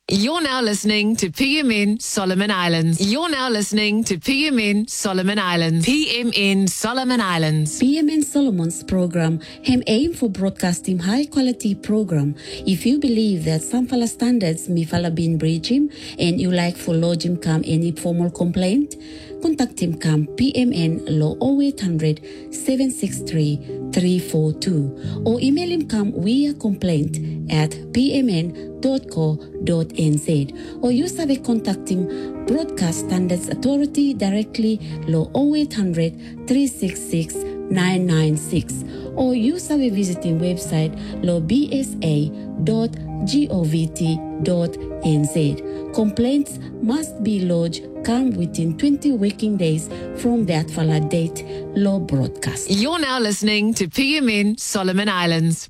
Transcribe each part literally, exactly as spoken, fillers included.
You're now listening to P M N Solomon Islands. You're now listening to P M N Solomon Islands. P M N Solomon Islands. P M N Solomon's program hem aim for broadcasting high quality program. If you believe that some fala standards may fala been breach him and you like for lodge him come any formal complaint, contact him come P M N law oh eight hundred, seven six three, three four two or email him come via complaint at p m n dot co dot n z or use have a contacting Broadcast Standards Authority directly law oh eight hundred, three six six, nine nine six or use have a visiting website law b s a dot govt dot n z. Complaints must be lodged come within twenty working days from that fala date law broadcast. You're now listening to P M N Solomon Islands.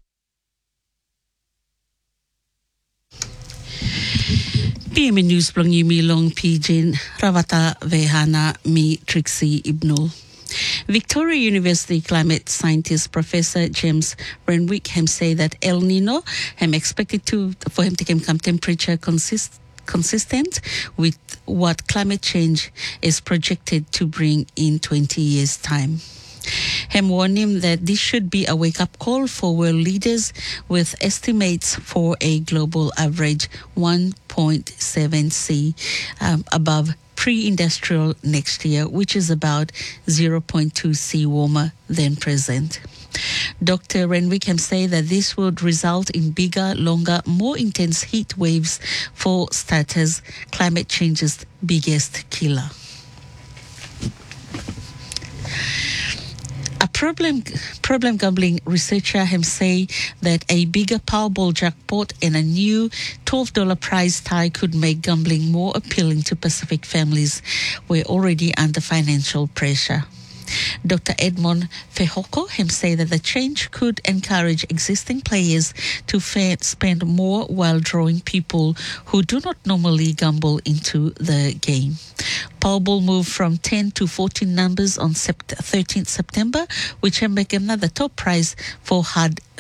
P M N News plongi mi long pijin rawata vehana mi Trixie Ibnul. Victoria University climate scientist Professor James Renwick him say that El Nino him expected to for him to come temperature consist consistent with what climate change is projected to bring in twenty years time. Hem warned him that this should be a wake-up call for world leaders with estimates for a global average one point seven C um, above pre-industrial next year, which is about zero point two C warmer than present. Doctor Renwick say that this would result in bigger, longer, more intense heat waves. For starters, climate change's biggest killer. A problem problem gambling researcher him say that a bigger Powerball jackpot and a new twelve dollars prize tag could make gambling more appealing to Pacific families who are already under financial pressure. Doctor Edmond Fehoko him say that the change could encourage existing players to fa- spend more while drawing people who do not normally gamble into the game. Powerball moved from ten to fourteen numbers on thirteenth September, which became the top prize for hard